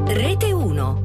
Rete 1.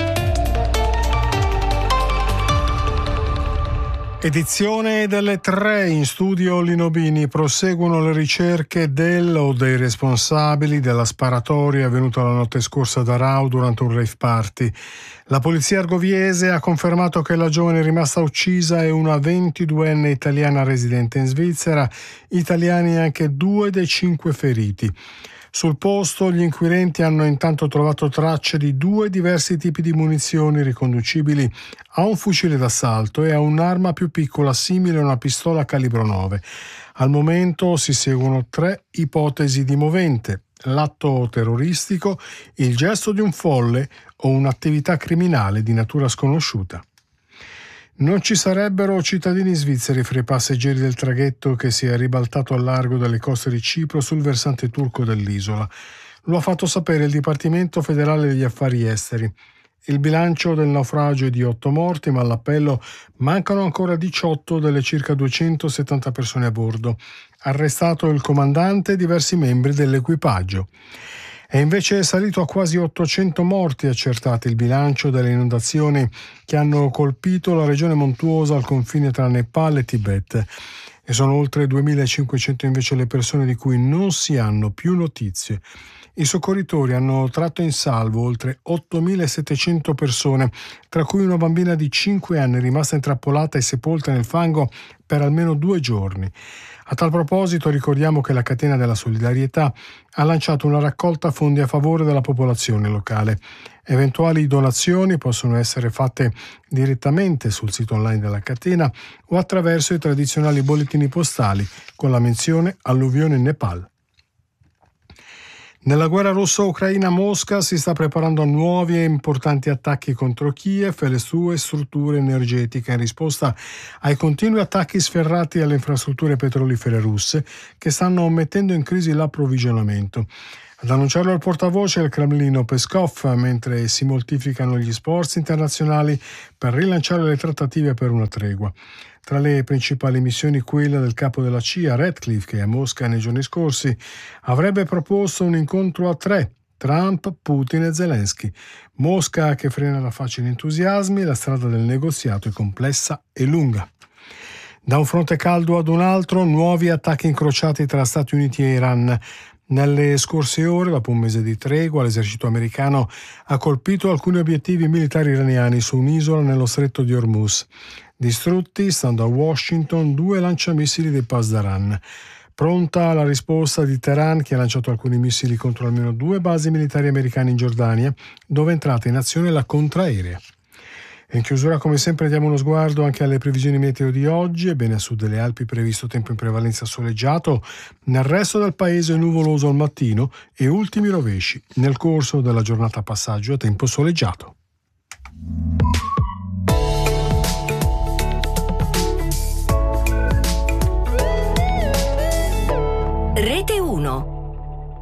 Edizione delle 3, in studio Lino Bini. Proseguono le ricerche del o dei responsabili della sparatoria avvenuta la notte scorsa ad Arau durante un rave party. La polizia argoviese ha confermato che la giovane rimasta uccisa è una 22enne italiana residente in Svizzera, italiani anche 2 dei 5 feriti. Sul posto gli inquirenti hanno intanto trovato tracce di 2 diversi tipi di munizioni riconducibili a un fucile d'assalto e a un'arma più piccola simile a una pistola calibro 9. Al momento si seguono 3 ipotesi di movente: l'atto terroristico, il gesto di un folle o un'attività criminale di natura sconosciuta. Non ci sarebbero cittadini svizzeri fra i passeggeri del traghetto che si è ribaltato al largo delle coste di Cipro sul versante turco dell'isola. Lo ha fatto sapere il Dipartimento federale degli affari esteri. Il bilancio del naufragio è di 8 morti, ma all'appello mancano ancora 18 delle circa 270 persone a bordo. Arrestato il comandante e diversi membri dell'equipaggio. È invece salito a quasi 800 morti accertati il bilancio delle inondazioni che hanno colpito la regione montuosa al confine tra Nepal e Tibet. E sono oltre 2.500 invece le persone di cui non si hanno più notizie. I soccorritori hanno tratto in salvo oltre 8.700 persone, tra cui una bambina di 5 anni rimasta intrappolata e sepolta nel fango per almeno 2 giorni. A tal proposito ricordiamo che la Catena della Solidarietà ha lanciato una raccolta fondi a favore della popolazione locale. Eventuali donazioni possono essere fatte direttamente sul sito online della catena o attraverso i tradizionali bollettini postali con la menzione alluvione in Nepal. Nella guerra russo-ucraina, Mosca si sta preparando a nuovi e importanti attacchi contro Kiev e le sue strutture energetiche in risposta ai continui attacchi sferrati alle infrastrutture petrolifere russe che stanno mettendo in crisi l'approvvigionamento. Ad annunciarlo il portavoce del Cremlino Peskov, mentre si moltiplicano gli sforzi internazionali per rilanciare le trattative per una tregua. Tra le principali missioni quella del capo della CIA, Ratcliffe, che a Mosca nei giorni scorsi avrebbe proposto un incontro a 3, Trump, Putin e Zelensky. Mosca che frena da facili entusiasmi, la strada del negoziato è complessa e lunga. Da un fronte caldo ad un altro, nuovi attacchi incrociati tra Stati Uniti e Iran. Nelle scorse ore, dopo un mese di tregua, l'esercito americano ha colpito alcuni obiettivi militari iraniani su un'isola nello stretto di Hormuz. Distrutti, stando a Washington, 2 lanciamissili di Pasdaran. Pronta la risposta di Teheran, che ha lanciato alcuni missili contro almeno 2 basi militari americane in Giordania, dove è entrata in azione la contraerea. E in chiusura, come sempre, diamo uno sguardo anche alle previsioni meteo di oggi. Ebbene, a sud delle Alpi previsto tempo in prevalenza soleggiato, nel resto del paese nuvoloso al mattino e ultimi rovesci. Nel corso della giornata passaggio a tempo soleggiato.